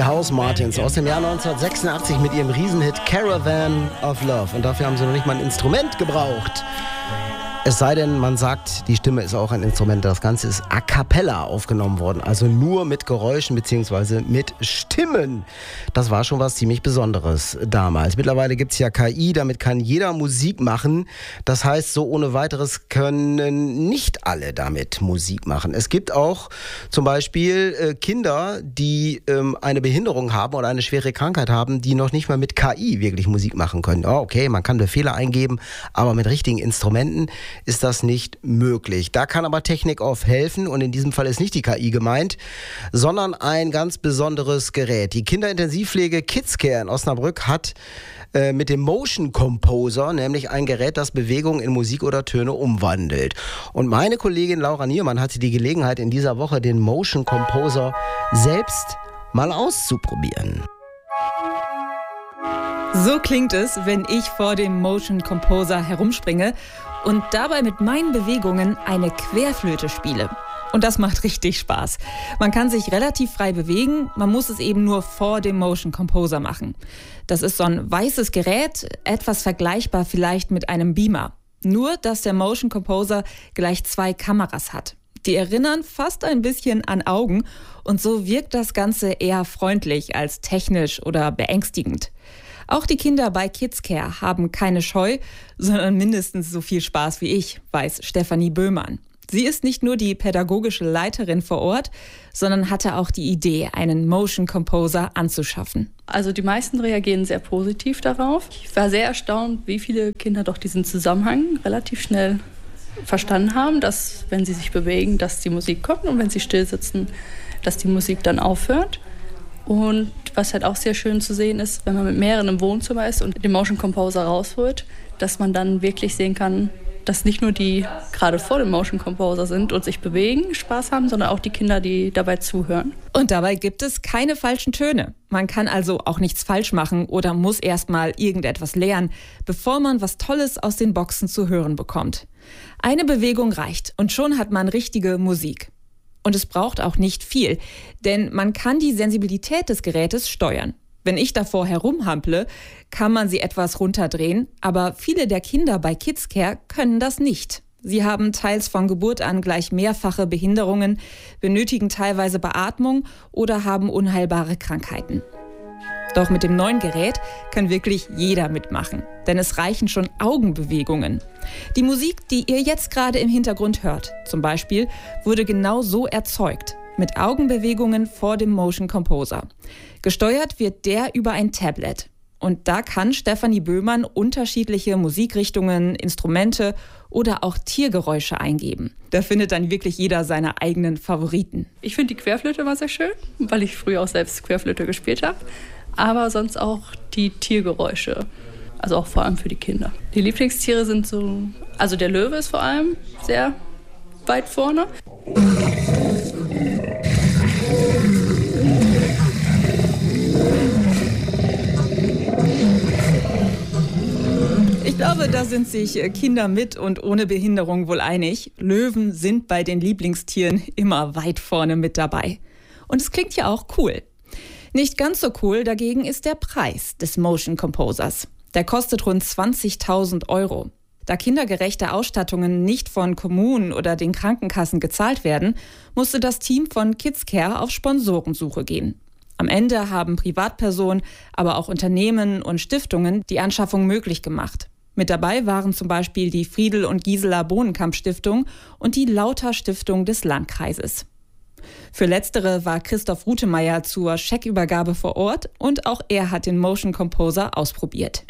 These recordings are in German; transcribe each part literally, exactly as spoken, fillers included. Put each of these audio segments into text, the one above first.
House Martins aus dem Jahr neunzehnhundertsechsundachtzig mit ihrem Riesenhit Caravan of Love. Und dafür haben sie noch nicht mal ein Instrument gebraucht. Es sei denn, man sagt, die Stimme ist auch ein Instrument. Das Ganze ist a cappella aufgenommen worden, also nur mit Geräuschen bzw. mit Stimmen. Das war schon was ziemlich Besonderes damals. Mittlerweile gibt es ja K I, damit kann jeder Musik machen. Das heißt, so ohne weiteres können nicht alle damit Musik machen. Es gibt auch zum Beispiel äh, Kinder, die ähm, eine Behinderung haben oder eine schwere Krankheit haben, die noch nicht mal mit K I wirklich Musik machen können. Oh, okay, man kann Befehle eingeben, aber mit richtigen Instrumenten ist das nicht möglich. Da kann aber Technik Off helfen und in diesem Fall ist nicht die K I gemeint, sondern ein ganz besonderes Gerät. Die Kinderintensivpflege KidsCare in Osnabrück hat äh, mit dem Motion Composer, nämlich ein Gerät, das Bewegung in Musik oder Töne umwandelt. Und meine Kollegin Laura Niermann hatte die Gelegenheit, in dieser Woche den Motion Composer selbst mal auszuprobieren. So klingt es, wenn ich vor dem Motion Composer herumspringe und dabei mit meinen Bewegungen eine Querflöte spiele. Und das macht richtig Spaß. Man kann sich relativ frei bewegen, man muss es eben nur vor dem Motion Composer machen. Das ist so ein weißes Gerät, etwas vergleichbar vielleicht mit einem Beamer. Nur, dass der Motion Composer gleich zwei Kameras hat. Die erinnern fast ein bisschen an Augen und so wirkt das Ganze eher freundlich als technisch oder beängstigend. Auch die Kinder bei KidsCare haben keine Scheu, sondern mindestens so viel Spaß wie ich, weiß Stefanie Böhmann. Sie ist nicht nur die pädagogische Leiterin vor Ort, sondern hatte auch die Idee, einen Motion Composer anzuschaffen. Also die meisten reagieren sehr positiv darauf. Ich war sehr erstaunt, wie viele Kinder doch diesen Zusammenhang relativ schnell verstanden haben, dass wenn sie sich bewegen, dass die Musik kommt und wenn sie still sitzen, dass die Musik dann aufhört. Und was halt auch sehr schön zu sehen ist, wenn man mit mehreren im Wohnzimmer ist und den Motion Composer rausholt, dass man dann wirklich sehen kann, dass nicht nur die gerade vor dem Motion Composer sind und sich bewegen, Spaß haben, sondern auch die Kinder, die dabei zuhören. Und dabei gibt es keine falschen Töne. Man kann also auch nichts falsch machen oder muss erst mal irgendetwas lernen, bevor man was Tolles aus den Boxen zu hören bekommt. Eine Bewegung reicht und schon hat man richtige Musik. Und es braucht auch nicht viel, denn man kann die Sensibilität des Gerätes steuern. Wenn ich davor herumhample, kann man sie etwas runterdrehen, aber viele der Kinder bei KidsCare können das nicht. Sie haben teils von Geburt an gleich mehrfache Behinderungen, benötigen teilweise Beatmung oder haben unheilbare Krankheiten. Doch mit dem neuen Gerät kann wirklich jeder mitmachen, denn es reichen schon Augenbewegungen. Die Musik, die ihr jetzt gerade im Hintergrund hört, zum Beispiel, wurde genau so erzeugt, mit Augenbewegungen vor dem Motion Composer. Gesteuert wird der über ein Tablet. Und da kann Stefanie Böhmann unterschiedliche Musikrichtungen, Instrumente oder auch Tiergeräusche eingeben. Da findet dann wirklich jeder seine eigenen Favoriten. Ich finde die Querflöte immer sehr schön, weil ich früher auch selbst Querflöte gespielt habe. Aber sonst auch die Tiergeräusche, also auch vor allem für die Kinder. Die Lieblingstiere sind so, also der Löwe ist vor allem sehr weit vorne. Ich glaube, da sind sich Kinder mit und ohne Behinderung wohl einig. Löwen sind bei den Lieblingstieren immer weit vorne mit dabei. Und es klingt ja auch cool. Nicht ganz so cool dagegen ist der Preis des Motion Composers. Der kostet rund zwanzigtausend Euro. Da kindergerechte Ausstattungen nicht von Kommunen oder den Krankenkassen gezahlt werden, musste das Team von KidsCare auf Sponsorensuche gehen. Am Ende haben Privatpersonen, aber auch Unternehmen und Stiftungen die Anschaffung möglich gemacht. Mit dabei waren zum Beispiel die Friedel und Gisela Bohnenkamp Stiftung und die Lauter Stiftung des Landkreises. Für letztere war Christoph Rutemeyer zur Scheckübergabe vor Ort und auch er hat den Motion Composer ausprobiert.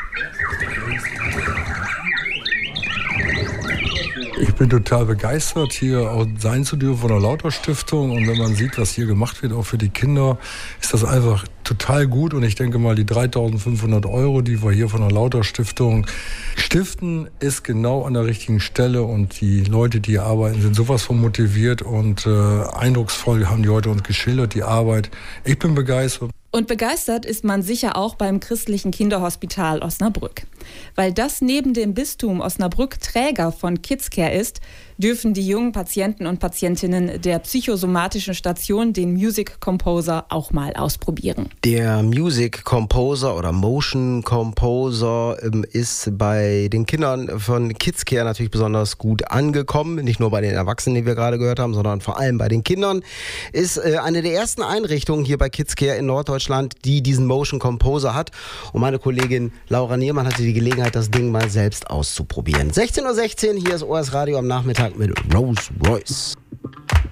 Ich bin total begeistert, hier auch sein zu dürfen von der Lauter Stiftung. Und wenn man sieht, was hier gemacht wird, auch für die Kinder, ist das einfach total gut. Und ich denke mal, die dreitausendfünfhundert Euro, die wir hier von der Lauter Stiftung stiften, ist genau an der richtigen Stelle. Und die Leute, die hier arbeiten, sind sowas von motiviert und äh, eindrucksvoll haben die heute uns geschildert, die Arbeit. Ich bin begeistert. Und begeistert ist man sicher auch beim Christlichen Kinderhospital Osnabrück. Weil das neben dem Bistum Osnabrück Träger von KidsCare ist, dürfen die jungen Patienten und Patientinnen der psychosomatischen Station den Music Composer auch mal ausprobieren. Der Music Composer oder Motion Composer ähm, ist bei den Kindern von Kidscare natürlich besonders gut angekommen. Nicht nur bei den Erwachsenen, die wir gerade gehört haben, sondern vor allem bei den Kindern. Ist äh, eine der ersten Einrichtungen hier bei Kidscare in Norddeutschland, die diesen Motion Composer hat. Und meine Kollegin Laura Niermann hatte die Gelegenheit, das Ding mal selbst auszuprobieren. sechzehn Uhr sechzehn, hier ist O R S Radio am Nachmittag mit Rolls Royce.